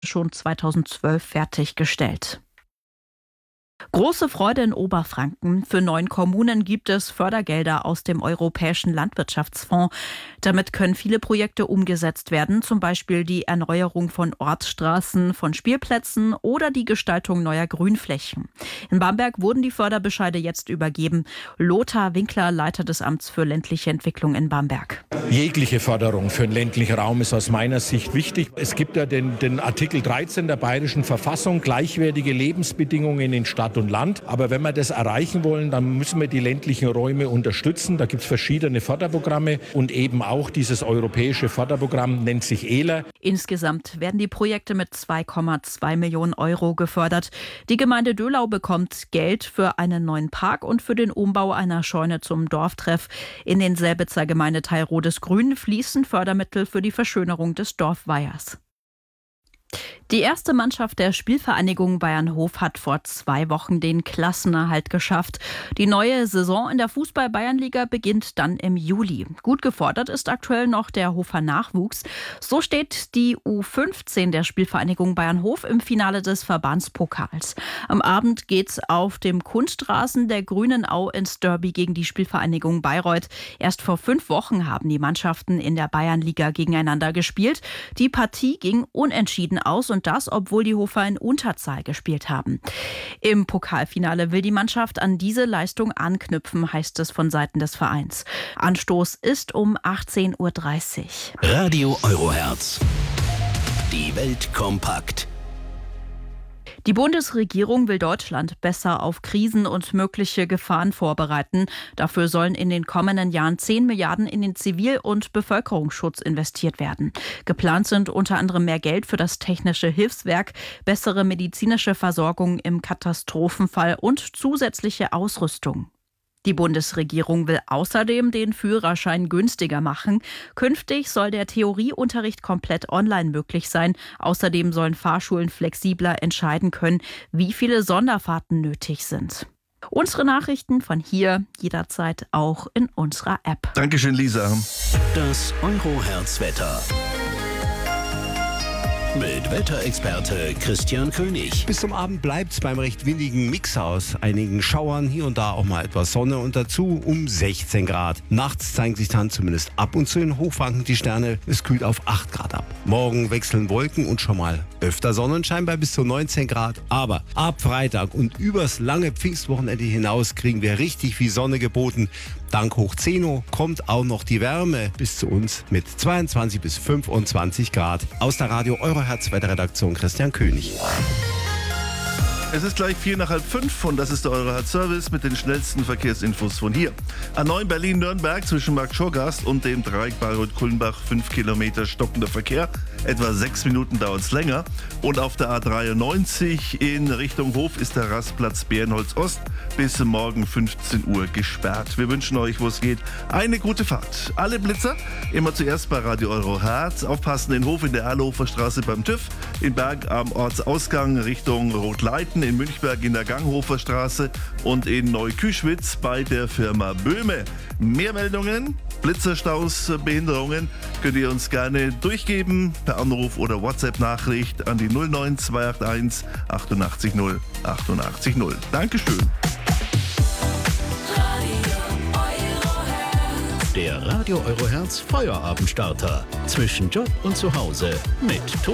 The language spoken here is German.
schon 2012 fertiggestellt. Große Freude in Oberfranken. Für 9 Kommunen gibt es Fördergelder aus dem Europäischen Landwirtschaftsfonds. Damit können viele Projekte umgesetzt werden, zum Beispiel die Erneuerung von Ortsstraßen, von Spielplätzen oder die Gestaltung neuer Grünflächen. In Bamberg wurden die Förderbescheide jetzt übergeben. Lothar Winkler, Leiter des Amts für ländliche Entwicklung in Bamberg. Jegliche Förderung für den ländlichen Raum ist aus meiner Sicht wichtig. Es gibt ja den Artikel 13 der Bayerischen Verfassung, gleichwertige Lebensbedingungen in Stadt und Land. Aber wenn wir das erreichen wollen, dann müssen wir die ländlichen Räume unterstützen. Da gibt es verschiedene Förderprogramme und eben auch dieses europäische Förderprogramm nennt sich ELA. Insgesamt werden die Projekte mit 2,2 Millionen Euro gefördert. Die Gemeinde Döhlau bekommt Geld für einen neuen Park und für den Umbau einer Scheune zum Dorftreff. In den Selbitzer Gemeindeteil Rodesgrün fließen Fördermittel für die Verschönerung des Dorfweihers. Die erste Mannschaft der Spielvereinigung Bayernhof hat vor 2 Wochen den Klassenerhalt geschafft. Die neue Saison in der Fußball-Bayernliga beginnt dann im Juli. Gut gefordert ist aktuell noch der Hofer Nachwuchs. So steht die U15 der Spielvereinigung Bayernhof im Finale des Verbandspokals. Am Abend geht's auf dem Kunstrasen der Grünen Au ins Derby gegen die Spielvereinigung Bayreuth. Erst vor 5 Wochen haben die Mannschaften in der Bayernliga gegeneinander gespielt. Die Partie ging unentschieden aus und das, obwohl die Hofer in Unterzahl gespielt haben. Im Pokalfinale will die Mannschaft an diese Leistung anknüpfen, heißt es von Seiten des Vereins. Anstoß ist um 18:30 Uhr. Radio Eurohertz. Die Welt kompakt. Die Bundesregierung will Deutschland besser auf Krisen und mögliche Gefahren vorbereiten. Dafür sollen in den kommenden Jahren 10 Milliarden in den Zivil- und Bevölkerungsschutz investiert werden. Geplant sind unter anderem mehr Geld für das technische Hilfswerk, bessere medizinische Versorgung im Katastrophenfall und zusätzliche Ausrüstung. Die Bundesregierung will außerdem den Führerschein günstiger machen. Künftig soll der Theorieunterricht komplett online möglich sein. Außerdem sollen Fahrschulen flexibler entscheiden können, wie viele Sonderfahrten nötig sind. Unsere Nachrichten von hier jederzeit auch in unserer App. Dankeschön, Lisa. Das Eurohertz-Wetter. Mit Wetterexperte Christian König. Bis zum Abend bleibt es beim recht windigen Mix aus einigen Schauern, hier und da auch mal etwas Sonne und dazu um 16 Grad. Nachts zeigen sich dann zumindest ab und zu in Hochfranken die Sterne. Es kühlt auf 8 Grad ab. Morgen wechseln Wolken und schon mal öfter Sonnenschein bei bis zu 19 Grad. Aber ab Freitag und übers lange Pfingstwochenende hinaus kriegen wir richtig viel Sonne geboten. Dank Hochzeno kommt auch noch die Wärme bis zu uns mit 22 bis 25 Grad. Aus der Radio Eurohertz Wetterredaktion Christian König. Es ist gleich 4:04 und das ist der Eurohertz-Service mit den schnellsten Verkehrsinfos von hier. A9 Berlin-Nürnberg zwischen Markt-Schorgast und dem Dreieck Bayreuth-Kulmbach 5 Kilometer stockender Verkehr. Etwa 6 Minuten dauert es länger. Und auf der A93 in Richtung Hof ist der Rastplatz Bärenholz Ost bis morgen 15 Uhr gesperrt. Wir wünschen euch, wo es geht, eine gute Fahrt. Alle Blitzer immer zuerst bei Radio Eurohertz. Aufpassen in Hof in der Erlhofer Straße beim TÜV, in Berg am Ortsausgang Richtung Rotleiten, in Münchberg in der Ganghofer Straße und in Neuküschwitz bei der Firma Böhme. Mehr Meldungen, Blitzerstaus, Behinderungen könnt ihr uns gerne durchgeben per Anruf oder WhatsApp-Nachricht an die 09281 88 0 88 0. Dankeschön. Der Radio Eurohertz Feuerabendstarter. Zwischen Job und Zuhause mit